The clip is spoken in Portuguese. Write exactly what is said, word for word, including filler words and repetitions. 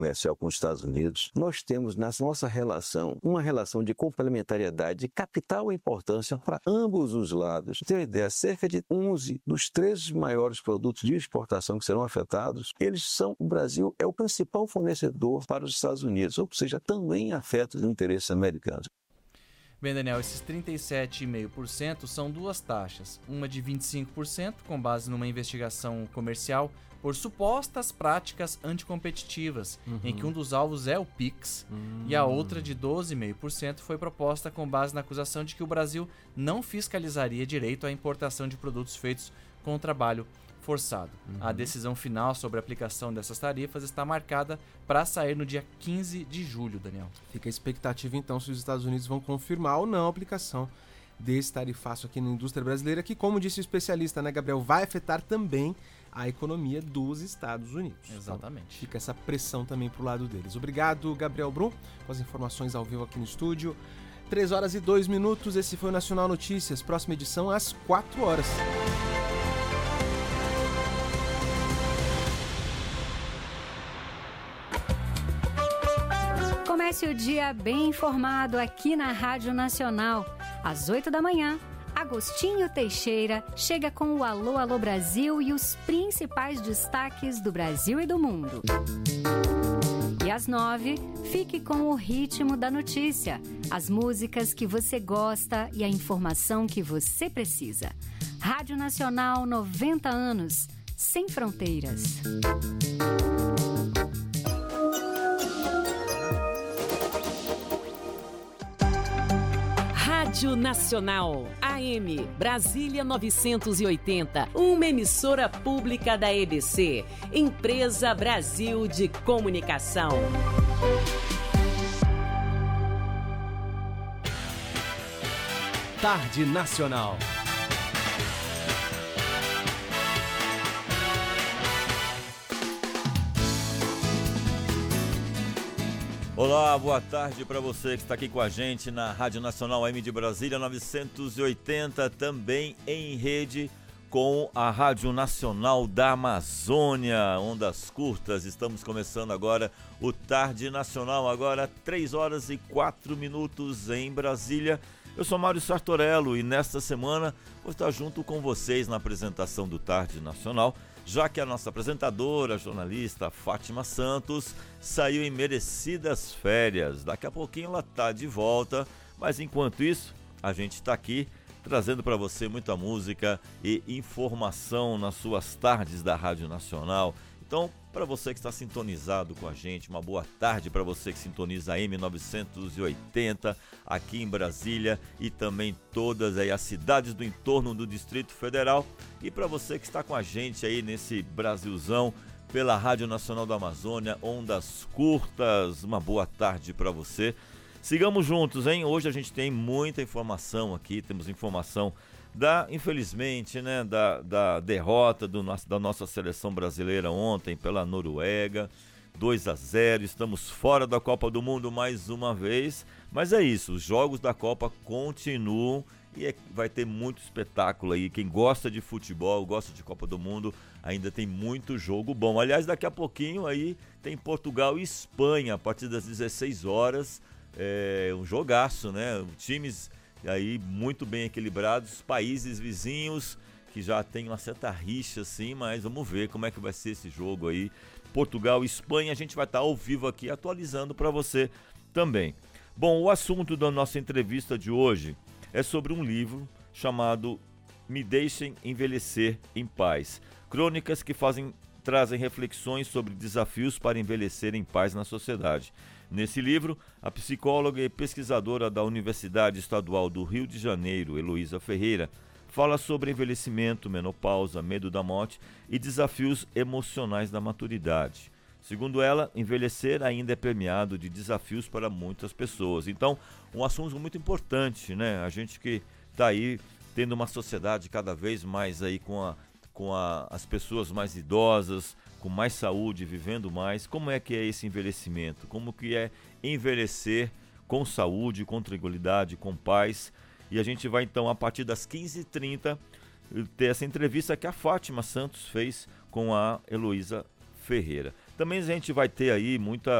comercial com os Estados Unidos, nós temos na nossa relação uma relação de complementariedade, de capital importância para ambos os lados. Tem uma ideia, cerca de onze dos treze maiores produtos de exportação que serão afetados, eles são, o Brasil é o principal fornecedor para os Estados Unidos, ou seja, também afeta os interesses americanos. Bem, Daniel, esses trinta e sete vírgula cinco por cento são duas taxas, uma de vinte e cinco por cento, com base numa investigação comercial por supostas práticas anticompetitivas, uhum. em que um dos alvos é o Pix, uhum. e a outra de doze vírgula cinco por cento foi proposta com base na acusação de que o Brasil não fiscalizaria direito à importação de produtos feitos com trabalho forçado. Uhum. A decisão final sobre a aplicação dessas tarifas está marcada para sair no dia quinze de julho, Daniel. Fica a expectativa, então, se os Estados Unidos vão confirmar ou não a aplicação desse tarifaço aqui na indústria brasileira, que, como disse o especialista, né, Gabriel, vai afetar também a economia dos Estados Unidos. Exatamente. Então, fica essa pressão também pro lado deles. Obrigado, Gabriel Brum, com as informações ao vivo aqui no estúdio. três horas e dois minutos, esse foi o Nacional Notícias. Próxima edição às quatro horas. Comece o dia bem informado aqui na Rádio Nacional. Às oito da manhã, Agostinho Teixeira chega com o Alô Alô Brasil e os principais destaques do Brasil e do mundo. E às nove, fique com o ritmo da notícia, as músicas que você gosta e a informação que você precisa. Rádio Nacional, noventa anos, sem fronteiras. Rádio Nacional, A M, Brasília novecentos e oitenta, uma emissora pública da E B C, Empresa Brasil de Comunicação. Tarde Nacional. Olá, boa tarde para você que está aqui com a gente na Rádio Nacional A M de Brasília novecentos e oitenta, também em rede com a Rádio Nacional da Amazônia, ondas curtas. Estamos começando agora o Tarde Nacional, agora três horas e quatro minutos em Brasília. Eu sou Mário Sartorello e nesta semana vou estar junto com vocês na apresentação do Tarde Nacional, já que a nossa apresentadora, a jornalista Fátima Santos, saiu em merecidas férias. Daqui a pouquinho ela está de volta, mas enquanto isso, a gente está aqui trazendo para você muita música e informação nas suas tardes da Rádio Nacional. Então, para você que está sintonizado com a gente, uma boa tarde para você que sintoniza a A M novecentos e oitenta aqui em Brasília e também todas aí as cidades do entorno do Distrito Federal. E para você que está com a gente aí nesse Brasilzão pela Rádio Nacional da Amazônia, ondas curtas, uma boa tarde para você. Sigamos juntos, hein? Hoje a gente tem muita informação aqui, temos informação da, infelizmente, né, da, da derrota do, da nossa seleção brasileira ontem pela Noruega, dois a zero, estamos fora da Copa do Mundo mais uma vez, mas é isso, os jogos da Copa continuam e é, vai ter muito espetáculo aí. Quem gosta de futebol, gosta de Copa do Mundo, ainda tem muito jogo bom. Aliás, daqui a pouquinho aí tem Portugal e Espanha, a partir das dezesseis horas, é um jogaço, né? Times aí muito bem equilibrados, países vizinhos que já tem uma certa rixa assim, mas vamos ver como é que vai ser esse jogo aí. Portugal e Espanha, a gente vai estar ao vivo aqui atualizando para você também. Bom, o assunto da nossa entrevista de hoje é sobre um livro chamado Me Deixem Envelhecer em Paz. Crônicas que fazem, trazem reflexões sobre desafios para envelhecer em paz na sociedade. Nesse livro, a psicóloga e pesquisadora da Universidade Estadual do Rio de Janeiro, Heloísa Ferreira, fala sobre envelhecimento, menopausa, medo da morte e desafios emocionais da maturidade. Segundo ela, envelhecer ainda é premiado de desafios para muitas pessoas. Então, um assunto muito importante, né? A gente que está aí tendo uma sociedade cada vez mais aí com, a, com a, as pessoas mais idosas, com mais saúde, vivendo mais. Como é que é esse envelhecimento? Como que é envelhecer com saúde, com tranquilidade, com paz? E a gente vai então, a partir das quinze e trinta, ter essa entrevista que a Fátima Santos fez com a Heloísa Ferreira. Também a gente vai ter aí muita